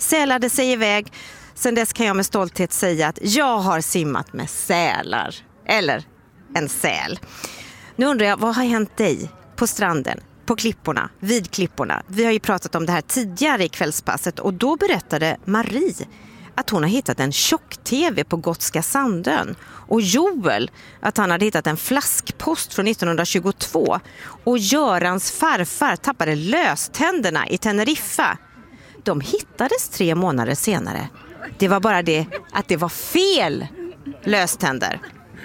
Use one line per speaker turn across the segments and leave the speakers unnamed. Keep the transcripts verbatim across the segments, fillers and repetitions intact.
sälade sig iväg. Sen dess kan jag med stolthet säga att jag har simmat med sälar. Eller en säl. Nu undrar jag, vad har hänt dig på stranden, på klipporna, vid klipporna? Vi har ju pratat om det här tidigare i kvällspasset och då berättade Marie att hon har hittat en tjock-tv på Gotska Sandön. Och Joel att han hade hittat en flaskpost från nittonhundratjugotvå. Och Görans farfar tappade löständerna i Teneriffa. De hittades tre månader senare. Det var bara det att det var fel löständer.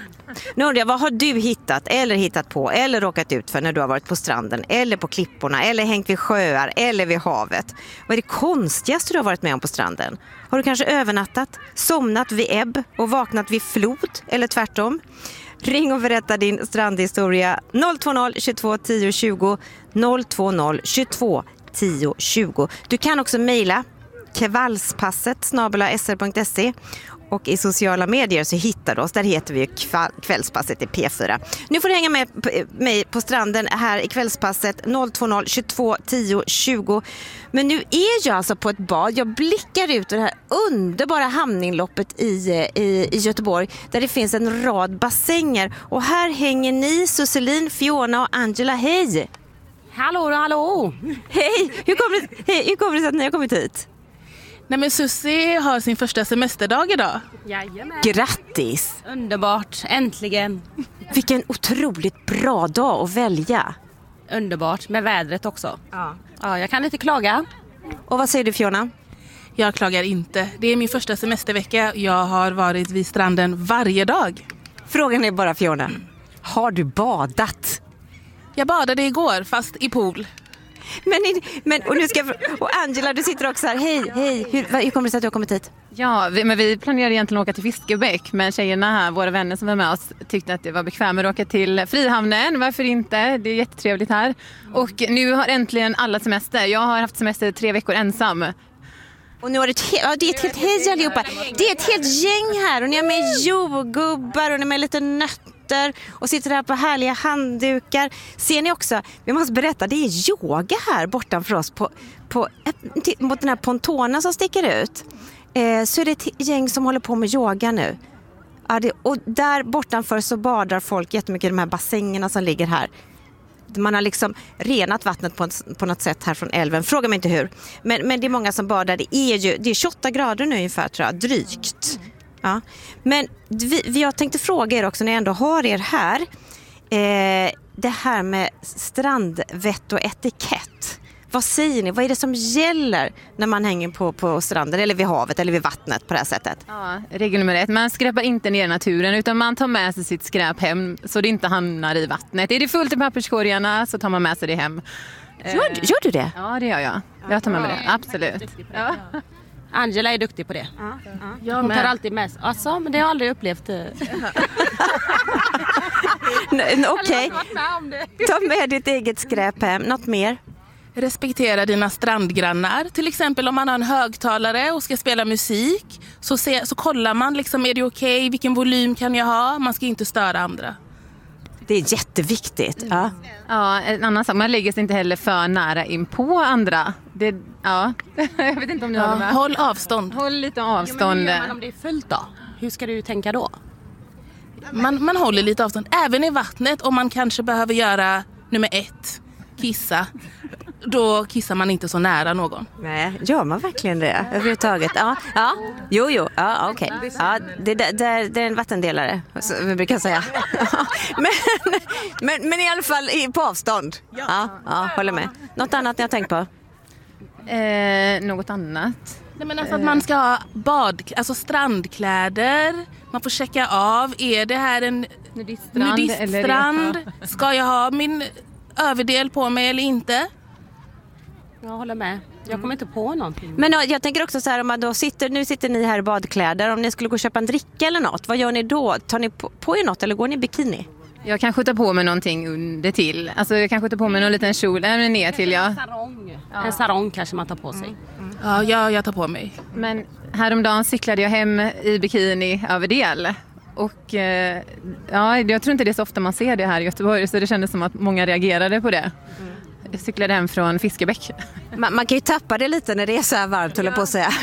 Nu undrar jag, vad har du hittat eller hittat på eller råkat ut för när du har varit på stranden eller på klipporna eller hängt vid sjöar eller vid havet? Vad är det konstigaste du har varit med om på stranden? Har du kanske övernattat, somnat vid ebb och vaknat vid flod eller tvärtom? Ring och berätta din strandhistoria noll två noll tjugotvå tio tjugo noll två noll tjugotvå tio tjugo. Du kan också mejla kvällspasset snabel-a s r punkt se. Och i sociala medier så hittar du oss. Där heter vi Kvällspasset i P fyra. Nu får du hänga med mig på stranden här i Kvällspasset noll två noll tjugotvå tio tjugo. Men nu är jag alltså på ett bad. Jag blickar ut ur det här underbara hamninloppet i, i, i Göteborg. Där det finns en rad bassänger. Och här hänger ni, Susselin, Fiona och Angela. Hej!
Hallå, hallå!
Hej! Hur kommer det, hej, hur kommer det sig att ni har kommit hit?
Nej, men Susie har sin första semesterdag idag.
Jajamän.
Grattis!
Underbart, äntligen.
Vilken otroligt bra dag att välja.
Underbart, med vädret också. Ja. Ja, jag kan inte klaga.
Och vad säger du, Fiona?
Jag klagar inte. Det är min första semestervecka. Jag har varit vid stranden varje dag.
Frågan är bara, Fiona, har du badat?
Jag badade igår, fast i pool.
Men, men och, nu ska jag, och Angela, du sitter också här. Hej, hej. Hur, hur kommer det sig att du har kommit hit?
Ja, vi, men vi planerade egentligen att åka till Fiskebäck. Men tjejerna här, våra vänner som var med oss, tyckte att det var bekvämare att åka till Frihamnen. Varför inte? Det är jättetrevligt här. Och nu har äntligen alla semester. Jag har haft semester tre veckor ensam.
Och nu är det ett, ja, det är ett helt hej allihopa. Det är ett helt gäng här. Och ni har med jordgubbar och ni har med lite nötter. Och sitter här på härliga handdukar. Ser ni också, vi måste berätta, det är yoga här bortanför oss. På, på, mot den här pontonen som sticker ut. Eh, så är det ett gäng som håller på med yoga nu. Ja, det, och där bortanför så badar folk jättemycket i de här bassängerna som ligger här. Man har liksom renat vattnet på, på något sätt här från älven. Fråga mig inte hur. Men, men det är många som badar. Det är ju det är tjugoåtta grader nu ungefär, tror jag. Drygt. Ja. Men vi, vi, jag tänkte fråga er också när jag ändå har er här. Eh, det här med strandvett och etikett. Vad säger ni? Vad är det som gäller när man hänger på, på stranden eller vid havet eller vid vattnet på det här sättet?
Ja, regel nummer ett. Man skräpar inte ner naturen utan man tar med sig sitt skräp hem så det inte hamnar i vattnet. Är det fullt i papperskorgarna så tar man med sig det hem.
Gör, gör du det?
Ja, det gör jag. Jag tar med mig det, absolut. Ja.
Angela är duktig på det. Ja, ja. Hon tar alltid med sig. Alltså, men det har jag aldrig upplevt.
Okej, okay. Ta med ditt eget skräp hem. Något mer?
Respektera dina strandgrannar. Till exempel om man har en högtalare och ska spela musik så, se, så kollar man liksom, är det okej? Okay? Vilken volym kan jag ha? Man ska inte störa andra.
Det är jätteviktigt. Ja,
ja en annan sak. Man lägger sig inte heller för nära in på andra. Det, ja. Jag vet inte om ni
ja,
håller med.
Håll avstånd.
Håll lite avstånd.
Ja, men om det är fullt då? Hur ska du tänka då?
Man, man håller lite avstånd. Även i vattnet om man kanske behöver göra nummer ett. Kissa. Då kissar man inte så nära någon.
Nej, gör man verkligen det överhuvudtaget? Ja, ja. Jo, jo, ja, okej. Okay. Ja, det, det, det är en vattendelare, så vi brukar säga. men, men, men i alla fall på avstånd. Ja, ja, håller med. Något annat ni har tänkt på?
Eh, något annat?
Nej, men alltså att man ska ha bad, alltså strandkläder. Man får checka av, är det här en
nudiststrand?
nudiststrand? Ska jag ha min överdel på mig eller inte?
Jag håller med. Jag kommer inte på någonting.
Men jag tänker också så här, om man då sitter, nu sitter ni här i badkläder, om ni skulle gå och köpa en dricka eller något, vad gör ni då? Tar ni på, på er något eller går ni i bikini?
Jag kan skjuta på mig någonting under till. Alltså jag kan skjuta på mig någon liten kjol eller ner till, ja.
En sarong. Ja. En sarong kanske man tar på sig.
Mm. Ja, jag, jag tar på mig.
Men häromdagen cyklade jag hem i bikini över del. Och eh, ja, jag tror inte det är så ofta man ser det här i Göteborg, så det kändes som att många reagerade på det. Jag cyklade hem från Fiskebäck.
Man, man kan ju tappa det lite när det är så här varmt, håller på att säga.